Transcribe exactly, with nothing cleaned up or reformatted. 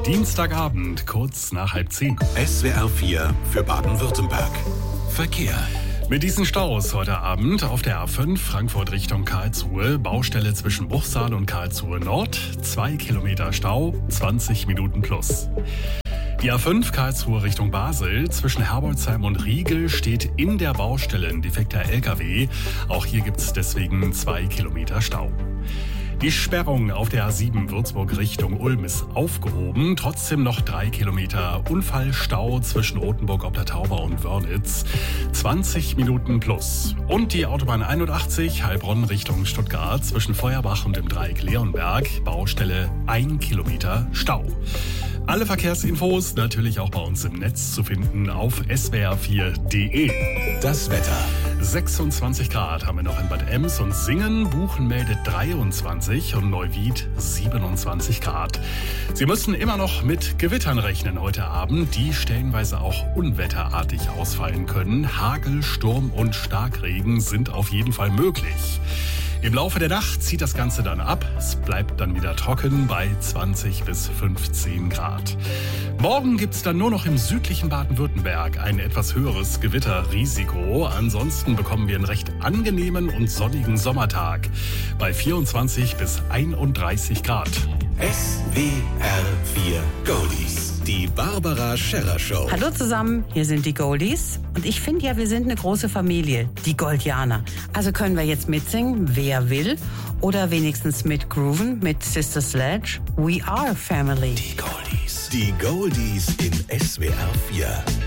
Dienstagabend, kurz nach halb zehn. S W R vier für Baden-Württemberg. Verkehr. Mit diesen Staus heute Abend auf der A fünf Frankfurt Richtung Karlsruhe, Baustelle zwischen Bruchsal und Karlsruhe Nord, zwei Kilometer Stau, zwanzig Minuten plus. Die A fünf Karlsruhe Richtung Basel, zwischen Herbolzheim und Riegel steht in der Baustelle ein defekter L K W. Auch hier gibt es deswegen zwei Kilometer Stau. Die Sperrung auf der A sieben Würzburg Richtung Ulm ist aufgehoben. Trotzdem noch drei Kilometer Unfallstau zwischen Rothenburg ob der Tauber und Wörnitz. zwanzig Minuten plus. Und die Autobahn einundachtzig Heilbronn Richtung Stuttgart zwischen Feuerbach und dem Dreieck Leonberg. Baustelle ein Kilometer Stau. Alle Verkehrsinfos natürlich auch bei uns im Netz zu finden auf S W R vier Punkt de. Das Wetter. sechsundzwanzig Grad haben wir noch in Bad Ems und Singen. Buchen meldet dreiundzwanzig und Neuwied siebenundzwanzig Grad. Sie müssen immer noch mit Gewittern rechnen heute Abend, die stellenweise auch unwetterartig ausfallen können. Hagel, Sturm und Starkregen sind auf jeden Fall möglich. Im Laufe der Nacht zieht das Ganze dann ab. Es bleibt dann wieder trocken bei zwanzig bis fünfzehn Grad. Morgen gibt es dann nur noch im südlichen Baden-Württemberg ein etwas höheres Gewitterrisiko. Ansonsten bekommen wir einen recht angenehmen und sonnigen Sommertag bei vierundzwanzig bis einunddreißig Grad. S W R vier Goldies. Die Barbara Scherrer Show. Hallo zusammen, hier sind die Goldies. Und ich finde ja, wir sind eine große Familie, die Goldianer. Also können wir jetzt mitsingen, wer will. Oder wenigstens mitgrooven mit Sister Sledge. We are family. Die Goldies. Die Goldies in S W R vier.